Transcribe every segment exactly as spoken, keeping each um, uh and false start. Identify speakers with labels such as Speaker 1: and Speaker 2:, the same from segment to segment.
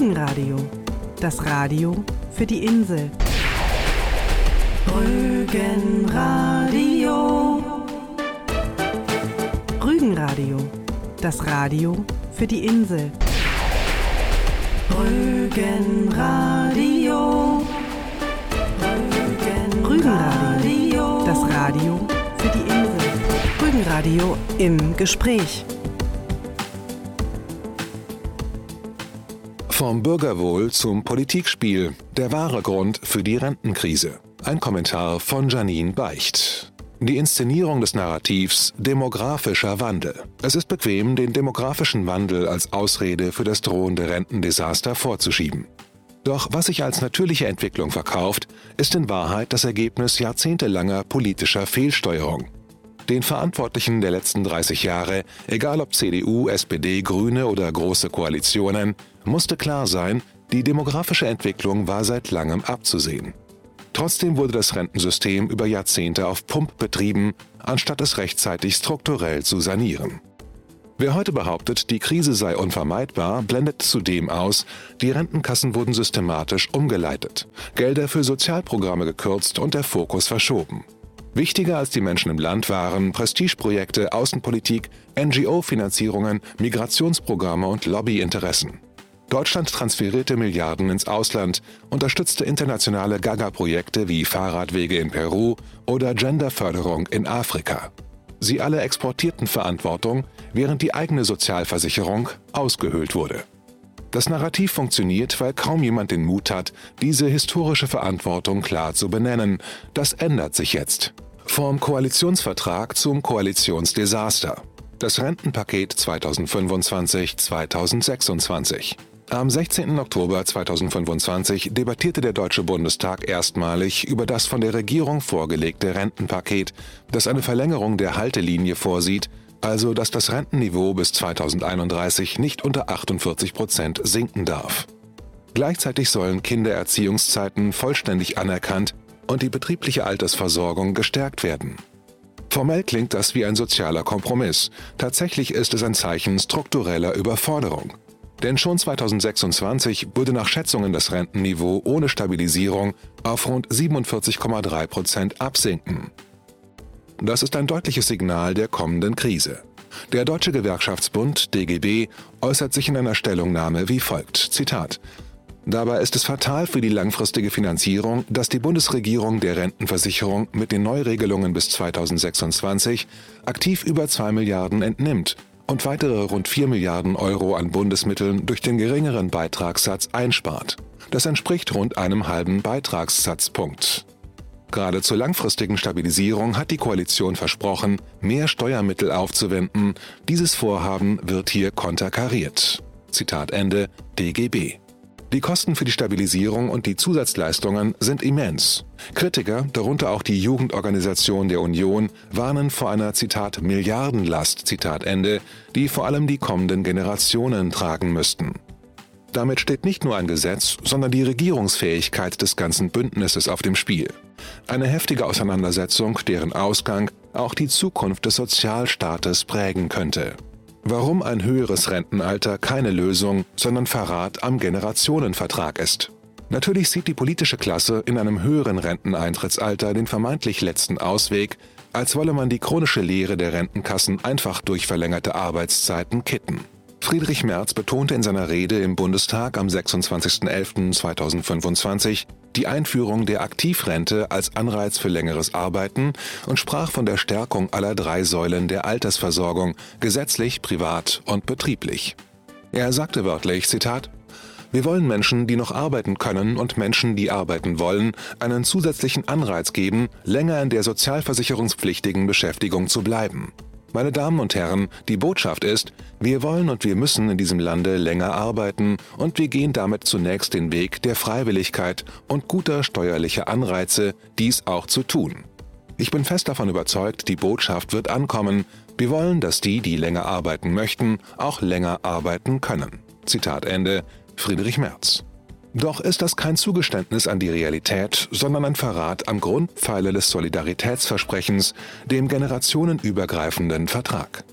Speaker 1: Rügenradio, das Radio für die Insel. Rügenradio. Rügenradio, das Radio für die Insel. Rügenradio. Rügenradio, das Radio für die Insel. Rügenradio im Gespräch.
Speaker 2: Vom Bürgerwohl zum Politikspiel. Der wahre Grund für die Rentenkrise. Ein Kommentar von Janine Beicht. Die Inszenierung des Narrativs demografischer Wandel. Es ist bequem, den demografischen Wandel als Ausrede für das drohende Rentendesaster vorzuschieben. Doch was sich als natürliche Entwicklung verkauft, ist in Wahrheit das Ergebnis jahrzehntelanger politischer Fehlsteuerung. Den Verantwortlichen der letzten dreißig Jahre, egal ob C D U, S P D, Grüne oder Große Koalitionen, musste klar sein, die demografische Entwicklung war seit langem abzusehen. Trotzdem wurde das Rentensystem über Jahrzehnte auf Pump betrieben, anstatt es rechtzeitig strukturell zu sanieren. Wer heute behauptet, die Krise sei unvermeidbar, blendet zudem aus, die Rentenkassen wurden systematisch umgeleitet, Gelder für Sozialprogramme gekürzt und der Fokus verschoben. Wichtiger als die Menschen im Land waren Prestigeprojekte, Außenpolitik, N G O-Finanzierungen, Migrationsprogramme und Lobbyinteressen. Deutschland transferierte Milliarden ins Ausland, unterstützte internationale Gaga-Projekte wie Fahrradwege in Peru oder Genderförderung in Afrika. Sie alle exportierten Verantwortung, während die eigene Sozialversicherung ausgehöhlt wurde. Das Narrativ funktioniert, weil kaum jemand den Mut hat, diese historische Verantwortung klar zu benennen. Das ändert sich jetzt. Vom Koalitionsvertrag zum Koalitionsdesaster. Das Rentenpaket zweitausendfünfundzwanzig zweitausendsechsundzwanzig. Am sechzehnten Oktober zweitausendfünfundzwanzig debattierte der Deutsche Bundestag erstmalig über das von der Regierung vorgelegte Rentenpaket, das eine Verlängerung der Haltelinie vorsieht, also dass das Rentenniveau bis zweitausendeinunddreißig nicht unter achtundvierzig Prozent sinken darf. Gleichzeitig sollen Kindererziehungszeiten vollständig anerkannt und die betriebliche Altersversorgung gestärkt werden. Formell klingt das wie ein sozialer Kompromiss. Tatsächlich ist es ein Zeichen struktureller Überforderung. Denn schon zweitausendsechsundzwanzig würde nach Schätzungen das Rentenniveau ohne Stabilisierung auf rund siebenundvierzig Komma drei Prozent absinken. Das ist ein deutliches Signal der kommenden Krise. Der Deutsche Gewerkschaftsbund D G B äußert sich in einer Stellungnahme wie folgt, Zitat: Dabei ist es fatal für die langfristige Finanzierung, dass die Bundesregierung der Rentenversicherung mit den Neuregelungen bis zweitausendsechsundzwanzig aktiv über zwei Milliarden entnimmt und weitere rund vier Milliarden Euro an Bundesmitteln durch den geringeren Beitragssatz einspart. Das entspricht rund einem halben Beitragssatzpunkt. Gerade zur langfristigen Stabilisierung hat die Koalition versprochen, mehr Steuermittel aufzuwenden. Dieses Vorhaben wird hier konterkariert. Zitat Ende, D G B. Die Kosten für die Stabilisierung und die Zusatzleistungen sind immens. Kritiker, darunter auch die Jugendorganisation der Union, warnen vor einer, Zitat, Milliardenlast, Zitat Ende, die vor allem die kommenden Generationen tragen müssten. Damit steht nicht nur ein Gesetz, sondern die Regierungsfähigkeit des ganzen Bündnisses auf dem Spiel. Eine heftige Auseinandersetzung, deren Ausgang auch die Zukunft des Sozialstaates prägen könnte. Warum ein höheres Rentenalter keine Lösung, sondern Verrat am Generationenvertrag ist. Natürlich sieht die politische Klasse in einem höheren Renteneintrittsalter den vermeintlich letzten Ausweg, als wolle man die chronische Leere der Rentenkassen einfach durch verlängerte Arbeitszeiten kitten. Friedrich Merz betonte in seiner Rede im Bundestag am sechsundzwanzigsten elften zweitausendfünfundzwanzig die Einführung der Aktivrente als Anreiz für längeres Arbeiten und sprach von der Stärkung aller drei Säulen der Altersversorgung, gesetzlich, privat und betrieblich. Er sagte wörtlich, Zitat: Wir wollen Menschen, die noch arbeiten können und Menschen, die arbeiten wollen, einen zusätzlichen Anreiz geben, länger in der sozialversicherungspflichtigen Beschäftigung zu bleiben. Meine Damen und Herren, die Botschaft ist, wir wollen und wir müssen in diesem Lande länger arbeiten und wir gehen damit zunächst den Weg der Freiwilligkeit und guter steuerlicher Anreize, dies auch zu tun. Ich bin fest davon überzeugt, die Botschaft wird ankommen. Wir wollen, dass die, die länger arbeiten möchten, auch länger arbeiten können. Zitat Ende, Friedrich Merz. Doch ist das kein Zugeständnis an die Realität, sondern ein Verrat am Grundpfeiler des Solidaritätsversprechens, dem generationenübergreifenden Vertrag.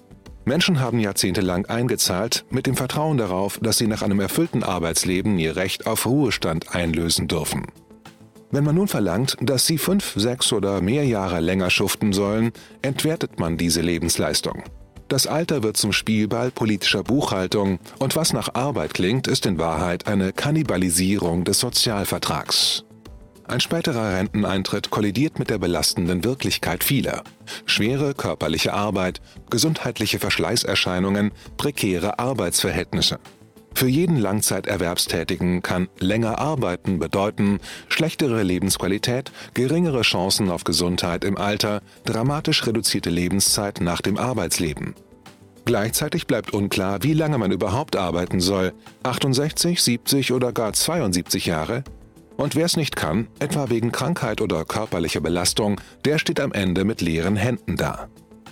Speaker 2: Menschen haben jahrzehntelang eingezahlt, mit dem Vertrauen darauf, dass sie nach einem erfüllten Arbeitsleben ihr Recht auf Ruhestand einlösen dürfen. Wenn man nun verlangt, dass sie fünf, sechs oder mehr Jahre länger schuften sollen, entwertet man diese Lebensleistung. Das Alter wird zum Spielball politischer Buchhaltung und was nach Arbeit klingt, ist in Wahrheit eine Kannibalisierung des Sozialvertrags. Ein späterer Renteneintritt kollidiert mit der belastenden Wirklichkeit vieler. Schwere körperliche Arbeit, gesundheitliche Verschleißerscheinungen, prekäre Arbeitsverhältnisse. Für jeden Langzeiterwerbstätigen kann länger arbeiten bedeuten schlechtere Lebensqualität, geringere Chancen auf Gesundheit im Alter, dramatisch reduzierte Lebenszeit nach dem Arbeitsleben. Gleichzeitig bleibt unklar, wie lange man überhaupt arbeiten soll, achtundsechzig, siebzig oder gar zweiundsiebzig Jahre? Und wer es nicht kann, etwa wegen Krankheit oder körperlicher Belastung, der steht am Ende mit leeren Händen da.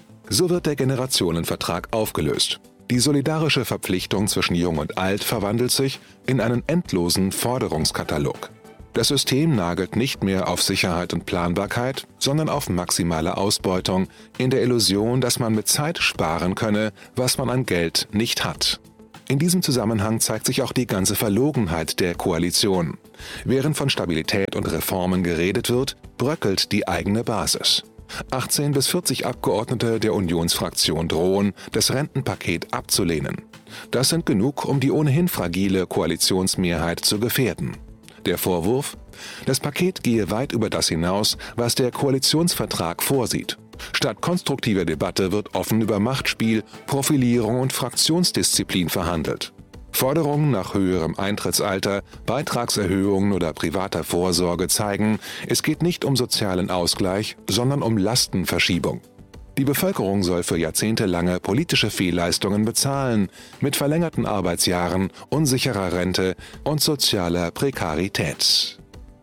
Speaker 2: So wird der Generationenvertrag aufgelöst. Die solidarische Verpflichtung zwischen Jung und Alt verwandelt sich in einen endlosen Forderungskatalog. Das System nagelt nicht mehr auf Sicherheit und Planbarkeit, sondern auf maximale Ausbeutung, in der Illusion, dass man mit Zeit sparen könne, was man an Geld nicht hat. In diesem Zusammenhang zeigt sich auch die ganze Verlogenheit der Koalition. Während von Stabilität und Reformen geredet wird, bröckelt die eigene Basis. achtzehn bis vierzig Abgeordnete der Unionsfraktion drohen, das Rentenpaket abzulehnen. Das sind genug, um die ohnehin fragile Koalitionsmehrheit zu gefährden. Der Vorwurf? Das Paket gehe weit über das hinaus, was der Koalitionsvertrag vorsieht. Statt konstruktiver Debatte wird offen über Machtspiel, Profilierung und Fraktionsdisziplin verhandelt. Forderungen nach höherem Eintrittsalter, Beitragserhöhungen oder privater Vorsorge zeigen, es geht nicht um sozialen Ausgleich, sondern um Lastenverschiebung. Die Bevölkerung soll für jahrzehntelange politische Fehlleistungen bezahlen, mit verlängerten Arbeitsjahren, unsicherer Rente und sozialer Prekarität.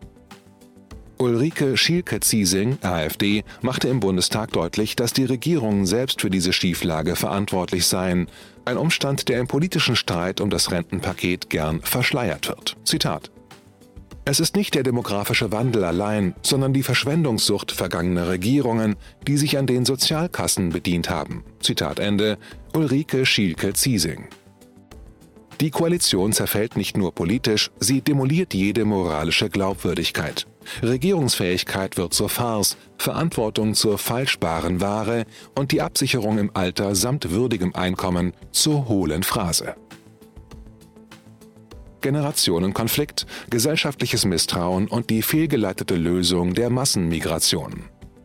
Speaker 2: Ulrike Schielke-Ziesing, AfD, machte im Bundestag deutlich, dass die Regierungen selbst für diese Schieflage verantwortlich seien. Ein Umstand, der im politischen Streit um das Rentenpaket gern verschleiert wird. Zitat: Es ist nicht der demografische Wandel allein, sondern die Verschwendungssucht vergangener Regierungen, die sich an den Sozialkassen bedient haben. Zitat Ende, Ulrike Schielke-Ziesing. Die Koalition zerfällt nicht nur politisch, sie demoliert jede moralische Glaubwürdigkeit. Regierungsfähigkeit wird zur Farce, Verantwortung zur falschbaren Ware und die Absicherung im Alter samt würdigem Einkommen zur hohlen Phrase. Generationenkonflikt, gesellschaftliches Misstrauen und die fehlgeleitete Lösung der Massenmigration.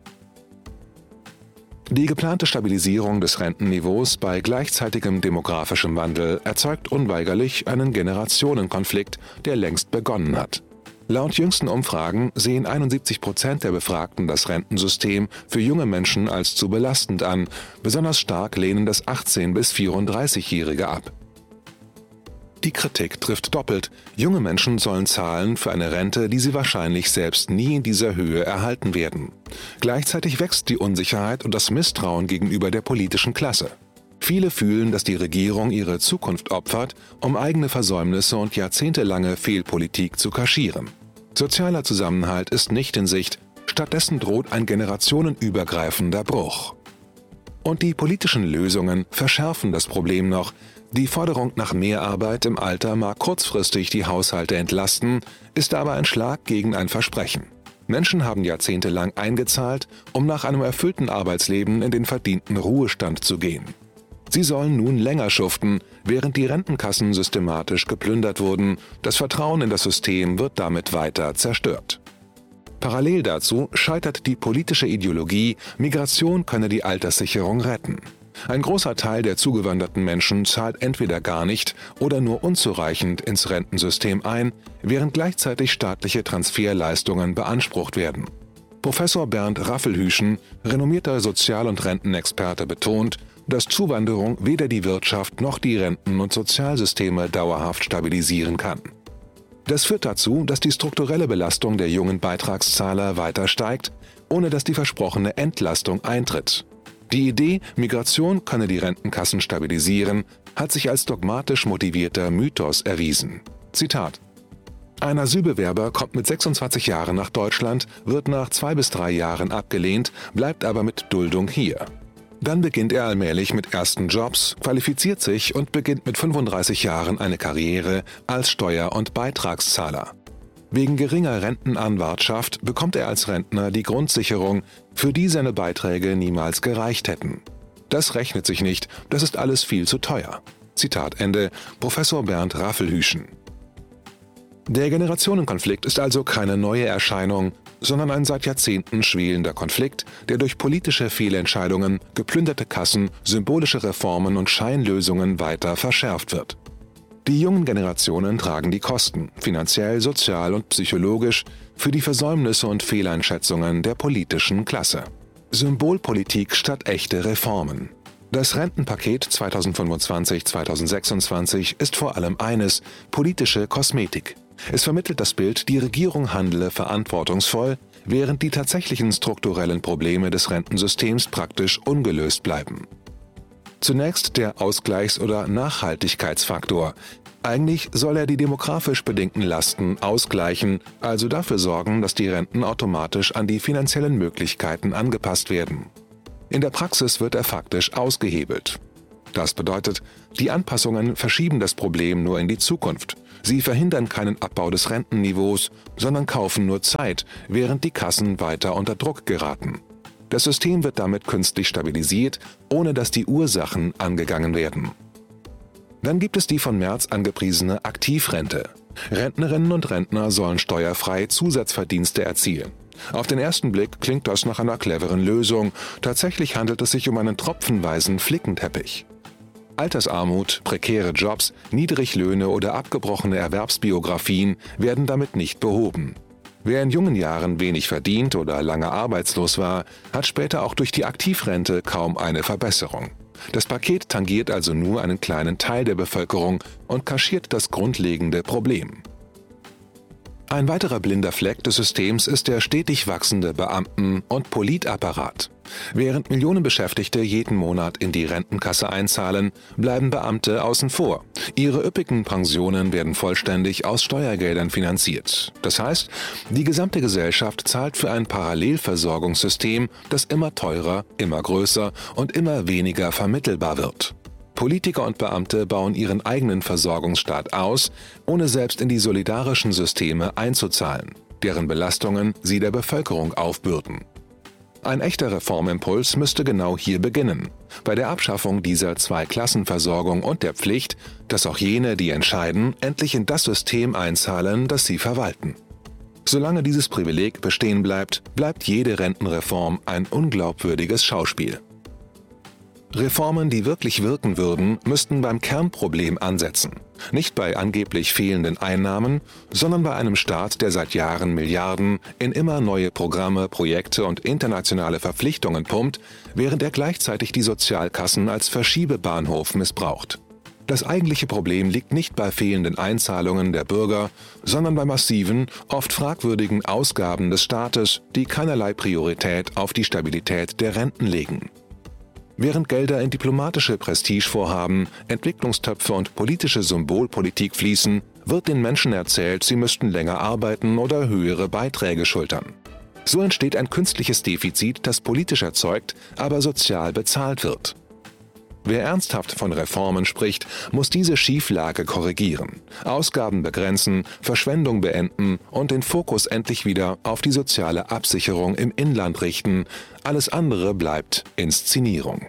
Speaker 2: Die geplante Stabilisierung des Rentenniveaus bei gleichzeitigem demografischem Wandel erzeugt unweigerlich einen Generationenkonflikt, der längst begonnen hat. Laut jüngsten Umfragen sehen einundsiebzig Prozent der Befragten das Rentensystem für junge Menschen als zu belastend an, besonders stark lehnen das achtzehn- bis vierunddreißigjährige ab. Die Kritik trifft doppelt. Junge Menschen sollen zahlen für eine Rente, die sie wahrscheinlich selbst nie in dieser Höhe erhalten werden. Gleichzeitig wächst die Unsicherheit und das Misstrauen gegenüber der politischen Klasse. Viele fühlen, dass die Regierung ihre Zukunft opfert, um eigene Versäumnisse und jahrzehntelange Fehlpolitik zu kaschieren. Sozialer Zusammenhalt ist nicht in Sicht, stattdessen droht ein generationenübergreifender Bruch. Und die politischen Lösungen verschärfen das Problem noch. Die Forderung nach mehr Arbeit im Alter mag kurzfristig die Haushalte entlasten, ist aber ein Schlag gegen ein Versprechen. Menschen haben jahrzehntelang eingezahlt, um nach einem erfüllten Arbeitsleben in den verdienten Ruhestand zu gehen. Sie sollen nun länger schuften, während die Rentenkassen systematisch geplündert wurden. Das Vertrauen in das System wird damit weiter zerstört. Parallel dazu scheitert die politische Ideologie, Migration könne die Alterssicherung retten. Ein großer Teil der zugewanderten Menschen zahlt entweder gar nicht oder nur unzureichend ins Rentensystem ein, während gleichzeitig staatliche Transferleistungen beansprucht werden. Professor Bernd Raffelhüschen, renommierter Sozial- und Rentenexperte, betont, dass Zuwanderung weder die Wirtschaft noch die Renten- und Sozialsysteme dauerhaft stabilisieren kann. Das führt dazu, dass die strukturelle Belastung der jungen Beitragszahler weiter steigt, ohne dass die versprochene Entlastung eintritt. Die Idee, Migration könne die Rentenkassen stabilisieren, hat sich als dogmatisch motivierter Mythos erwiesen. Zitat: Ein Asylbewerber kommt mit sechsundzwanzig Jahren nach Deutschland, wird nach zwei bis drei Jahren abgelehnt, bleibt aber mit Duldung hier. Dann beginnt er allmählich mit ersten Jobs, qualifiziert sich und beginnt mit fünfunddreißig Jahren eine Karriere als Steuer- und Beitragszahler. Wegen geringer Rentenanwartschaft bekommt er als Rentner die Grundsicherung, für die seine Beiträge niemals gereicht hätten. Das rechnet sich nicht, das ist alles viel zu teuer. Zitat Ende, Professor Bernd Raffelhüschen. Der Generationenkonflikt ist also keine neue Erscheinung, sondern ein seit Jahrzehnten schwelender Konflikt, der durch politische Fehlentscheidungen, geplünderte Kassen, symbolische Reformen und Scheinlösungen weiter verschärft wird. Die jungen Generationen tragen die Kosten, finanziell, sozial und psychologisch, für die Versäumnisse und Fehleinschätzungen der politischen Klasse. Symbolpolitik statt echte Reformen. Das Rentenpaket zweitausendfünfundzwanzig bis zweitausendsechsundzwanzig ist vor allem eines: politische Kosmetik. Es vermittelt das Bild, die Regierung handele verantwortungsvoll, während die tatsächlichen strukturellen Probleme des Rentensystems praktisch ungelöst bleiben. Zunächst der Ausgleichs- oder Nachhaltigkeitsfaktor. Eigentlich soll er die demografisch bedingten Lasten ausgleichen, also dafür sorgen, dass die Renten automatisch an die finanziellen Möglichkeiten angepasst werden. In der Praxis wird er faktisch ausgehebelt. Das bedeutet, die Anpassungen verschieben das Problem nur in die Zukunft. Sie verhindern keinen Abbau des Rentenniveaus, sondern kaufen nur Zeit, während die Kassen weiter unter Druck geraten. Das System wird damit künstlich stabilisiert, ohne dass die Ursachen angegangen werden. Dann gibt es die von Merz angepriesene Aktivrente. Rentnerinnen und Rentner sollen steuerfrei Zusatzverdienste erzielen. Auf den ersten Blick klingt das nach einer cleveren Lösung. Tatsächlich handelt es sich um einen tropfenweisen Flickenteppich. Altersarmut, prekäre Jobs, Niedriglöhne oder abgebrochene Erwerbsbiografien werden damit nicht behoben. Wer in jungen Jahren wenig verdient oder lange arbeitslos war, hat später auch durch die Aktivrente kaum eine Verbesserung. Das Paket tangiert also nur einen kleinen Teil der Bevölkerung und kaschiert das grundlegende Problem. Ein weiterer blinder Fleck des Systems ist der stetig wachsende Beamten- und Politapparat. Während Millionen Beschäftigte jeden Monat in die Rentenkasse einzahlen, bleiben Beamte außen vor. Ihre üppigen Pensionen werden vollständig aus Steuergeldern finanziert. Das heißt, die gesamte Gesellschaft zahlt für ein Parallelversorgungssystem, das immer teurer, immer größer und immer weniger vermittelbar wird. Politiker und Beamte bauen ihren eigenen Versorgungsstaat aus, ohne selbst in die solidarischen Systeme einzuzahlen, deren Belastungen sie der Bevölkerung aufbürden. Ein echter Reformimpuls müsste genau hier beginnen, bei der Abschaffung dieser Zweiklassenversorgung und der Pflicht, dass auch jene, die entscheiden, endlich in das System einzahlen, das sie verwalten. Solange dieses Privileg bestehen bleibt, bleibt jede Rentenreform ein unglaubwürdiges Schauspiel. Reformen, die wirklich wirken würden, müssten beim Kernproblem ansetzen. Nicht bei angeblich fehlenden Einnahmen, sondern bei einem Staat, der seit Jahren Milliarden in immer neue Programme, Projekte und internationale Verpflichtungen pumpt, während er gleichzeitig die Sozialkassen als Verschiebebahnhof missbraucht. Das eigentliche Problem liegt nicht bei fehlenden Einzahlungen der Bürger, sondern bei massiven, oft fragwürdigen Ausgaben des Staates, die keinerlei Priorität auf die Stabilität der Renten legen. Während Gelder in diplomatische Prestigevorhaben, Entwicklungstöpfe und politische Symbolpolitik fließen, wird den Menschen erzählt, sie müssten länger arbeiten oder höhere Beiträge schultern. So entsteht ein künstliches Defizit, das politisch erzeugt, aber sozial bezahlt wird. Wer ernsthaft von Reformen spricht, muss diese Schieflage korrigieren, Ausgaben begrenzen, Verschwendung beenden und den Fokus endlich wieder auf die soziale Absicherung im Inland richten. Alles andere bleibt Inszenierung.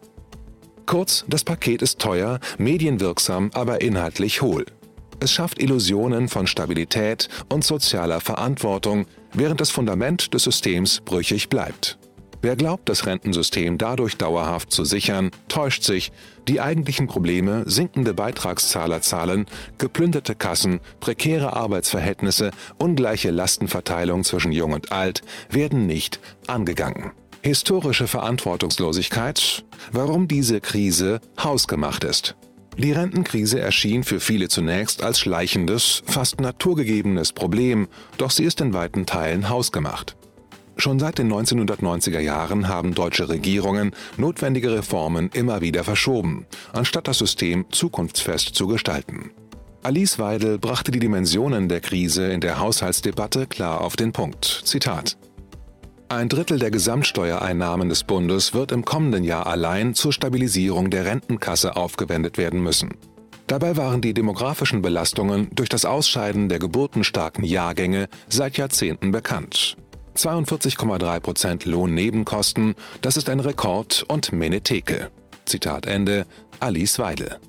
Speaker 2: Kurz, das Paket ist teuer, medienwirksam, aber inhaltlich hohl. Es schafft Illusionen von Stabilität und sozialer Verantwortung, während das Fundament des Systems brüchig bleibt. Wer glaubt, das Rentensystem dadurch dauerhaft zu sichern, täuscht sich. Die eigentlichen Probleme, sinkende Beitragszahlerzahlen, geplünderte Kassen, prekäre Arbeitsverhältnisse, ungleiche Lastenverteilung zwischen Jung und Alt, werden nicht angegangen. Historische Verantwortungslosigkeit, warum diese Krise hausgemacht ist. Die Rentenkrise erschien für viele zunächst als schleichendes, fast naturgegebenes Problem, doch sie ist in weiten Teilen hausgemacht. Schon seit den neunzehnhundertneunziger Jahren haben deutsche Regierungen notwendige Reformen immer wieder verschoben, anstatt das System zukunftsfest zu gestalten. Alice Weidel brachte die Dimensionen der Krise in der Haushaltsdebatte klar auf den Punkt. Zitat: Ein Drittel der Gesamtsteuereinnahmen des Bundes wird im kommenden Jahr allein zur Stabilisierung der Rentenkasse aufgewendet werden müssen. Dabei waren die demografischen Belastungen durch das Ausscheiden der geburtenstarken Jahrgänge seit Jahrzehnten bekannt. zweiundvierzig Komma drei Prozent Lohnnebenkosten, das ist ein Rekord und Menetheke. Zitat Ende, Alice Weidel.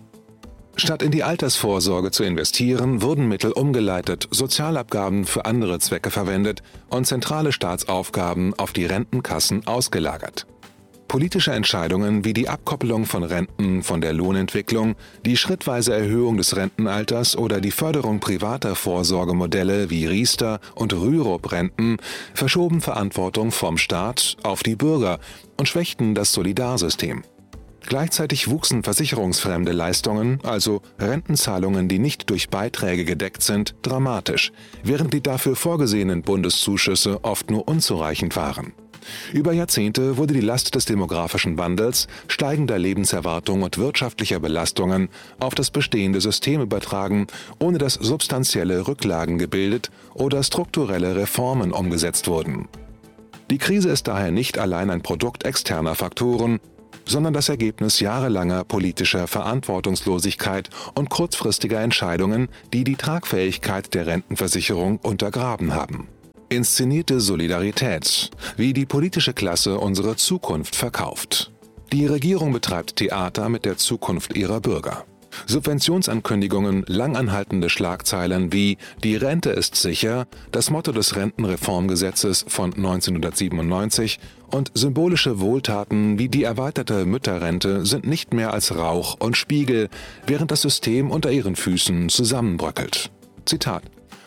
Speaker 2: Statt in die Altersvorsorge zu investieren, wurden Mittel umgeleitet, Sozialabgaben für andere Zwecke verwendet und zentrale Staatsaufgaben auf die Rentenkassen ausgelagert. Politische Entscheidungen wie die Abkoppelung von Renten von der Lohnentwicklung, die schrittweise Erhöhung des Rentenalters oder die Förderung privater Vorsorgemodelle wie Riester- und Rürup-Renten verschoben Verantwortung vom Staat auf die Bürger und schwächten das Solidarsystem. Gleichzeitig wuchsen versicherungsfremde Leistungen, also Rentenzahlungen, die nicht durch Beiträge gedeckt sind, dramatisch, während die dafür vorgesehenen Bundeszuschüsse oft nur unzureichend waren. Über Jahrzehnte wurde die Last des demografischen Wandels, steigender Lebenserwartung und wirtschaftlicher Belastungen auf das bestehende System übertragen, ohne dass substanzielle Rücklagen gebildet oder strukturelle Reformen umgesetzt wurden. Die Krise ist daher nicht allein ein Produkt externer Faktoren, sondern das Ergebnis jahrelanger politischer Verantwortungslosigkeit und kurzfristiger Entscheidungen, die die Tragfähigkeit der Rentenversicherung untergraben haben. Inszenierte Solidarität, wie die politische Klasse unsere Zukunft verkauft. Die Regierung betreibt Theater mit der Zukunft ihrer Bürger. Subventionsankündigungen, langanhaltende Schlagzeilen wie »Die Rente ist sicher«, das Motto des Rentenreformgesetzes von neunzehnhundertsiebenundneunzig und symbolische Wohltaten wie die erweiterte Mütterrente sind nicht mehr als Rauch und Spiegel, während das System unter ihren Füßen zusammenbröckelt. Zitat: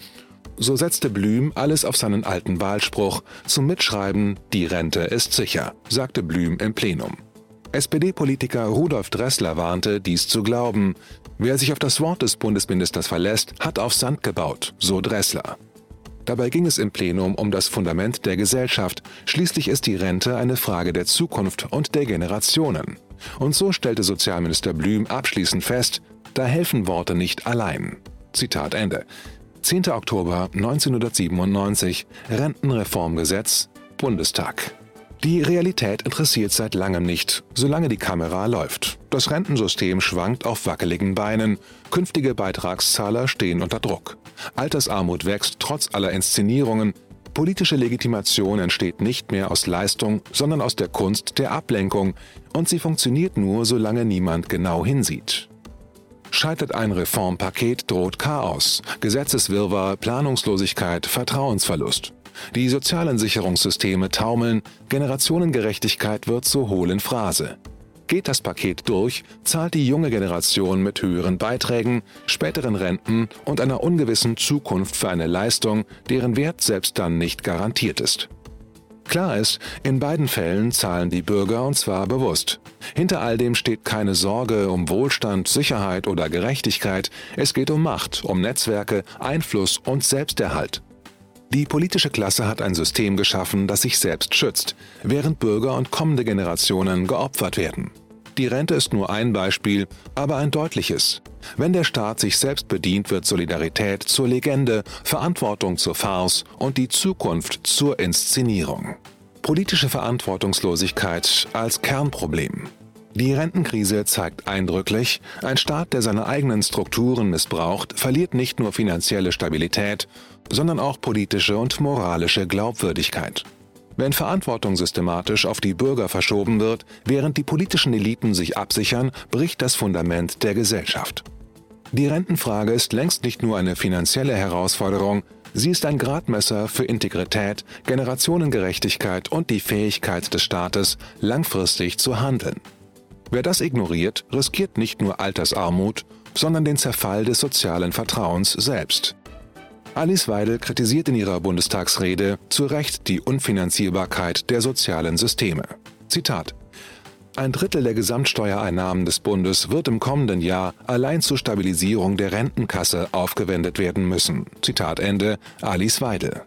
Speaker 2: So setzte Blüm alles auf seinen alten Wahlspruch zum Mitschreiben »Die Rente ist sicher«, sagte Blüm im Plenum. S P D-Politiker Rudolf Dressler warnte, dies zu glauben. Wer sich auf das Wort des Bundesministers verlässt, hat auf Sand gebaut, so Dressler. Dabei ging es im Plenum um das Fundament der Gesellschaft. Schließlich ist die Rente eine Frage der Zukunft und der Generationen. Und so stellte Sozialminister Blüm abschließend fest, da helfen Worte nicht allein. Zitat Ende. zehnter Oktober neunzehnhundertsiebenundneunzig, Rentenreformgesetz, Bundestag. Die Realität interessiert seit langem nicht, solange die Kamera läuft. Das Rentensystem schwankt auf wackeligen Beinen, künftige Beitragszahler stehen unter Druck. Altersarmut wächst trotz aller Inszenierungen, politische Legitimation entsteht nicht mehr aus Leistung, sondern aus der Kunst der Ablenkung, und sie funktioniert nur, solange niemand genau hinsieht. Scheitert ein Reformpaket, droht Chaos, Gesetzeswirrwarr, Planungslosigkeit, Vertrauensverlust. Die sozialen Sicherungssysteme taumeln, Generationengerechtigkeit wird zur hohlen Phrase. Geht das Paket durch, zahlt die junge Generation mit höheren Beiträgen, späteren Renten und einer ungewissen Zukunft für eine Leistung, deren Wert selbst dann nicht garantiert ist. Klar ist, in beiden Fällen zahlen die Bürger, und zwar bewusst. Hinter all dem steht keine Sorge um Wohlstand, Sicherheit oder Gerechtigkeit, es geht um Macht, um Netzwerke, Einfluss und Selbsterhalt. Die politische Klasse hat ein System geschaffen, das sich selbst schützt, während Bürger und kommende Generationen geopfert werden. Die Rente ist nur ein Beispiel, aber ein deutliches. Wenn der Staat sich selbst bedient, wird Solidarität zur Legende, Verantwortung zur Farce und die Zukunft zur Inszenierung. Politische Verantwortungslosigkeit als Kernproblem. Die Rentenkrise zeigt eindrücklich, ein Staat, der seine eigenen Strukturen missbraucht, verliert nicht nur finanzielle Stabilität, sondern auch politische und moralische Glaubwürdigkeit. Wenn Verantwortung systematisch auf die Bürger verschoben wird, während die politischen Eliten sich absichern, bricht das Fundament der Gesellschaft. Die Rentenfrage ist längst nicht nur eine finanzielle Herausforderung, sie ist ein Gradmesser für Integrität, Generationengerechtigkeit und die Fähigkeit des Staates, langfristig zu handeln. Wer das ignoriert, riskiert nicht nur Altersarmut, sondern den Zerfall des sozialen Vertrauens selbst. Alice Weidel kritisiert in ihrer Bundestagsrede zu Recht die Unfinanzierbarkeit der sozialen Systeme. Zitat: Ein Drittel der Gesamtsteuereinnahmen des Bundes wird im kommenden Jahr allein zur Stabilisierung der Rentenkasse aufgewendet werden müssen. Zitat Ende, Alice Weidel.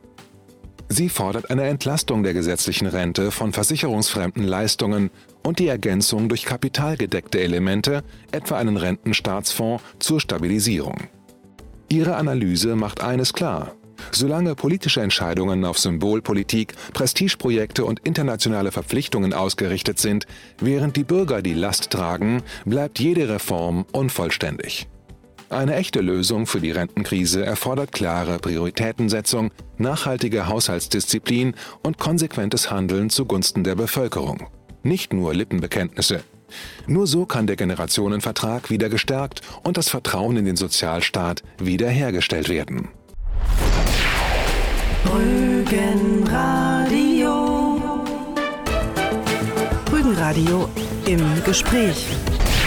Speaker 2: Sie fordert eine Entlastung der gesetzlichen Rente von versicherungsfremden Leistungen und die Ergänzung durch kapitalgedeckte Elemente, etwa einen Rentenstaatsfonds, zur Stabilisierung. Ihre Analyse macht eines klar: Solange politische Entscheidungen auf Symbolpolitik, Prestigeprojekte und internationale Verpflichtungen ausgerichtet sind, während die Bürger die Last tragen, bleibt jede Reform unvollständig. Eine echte Lösung für die Rentenkrise erfordert klare Prioritätensetzung, nachhaltige Haushaltsdisziplin und konsequentes Handeln zugunsten der Bevölkerung. Nicht nur Lippenbekenntnisse. Nur so kann der Generationenvertrag wieder gestärkt und das Vertrauen in den Sozialstaat wiederhergestellt werden.
Speaker 1: Rügenradio. Rügenradio im Gespräch.